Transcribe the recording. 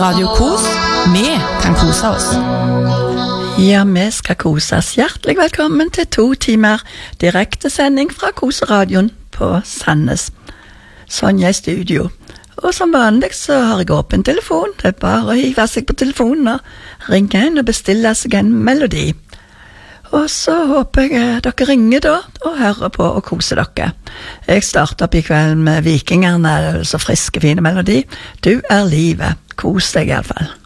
Radio Kos, vi kan kose oss. Ja, vi skal koses. Hjertelig velkommen til 2 timer direktesending fra Koseradioen på Sandnes. Sonja i studio. Og som vanlig så har jeg åpen telefon. Det er bare å hive seg på telefonen og ringe inn og bestille seg en melodi. Og så håper jeg dere ringer da og hører på og koser dere. Jeg starter opp i kveld med Vikingerne, så friske, fine melodi. Du er livet. Kos deg i alle fall.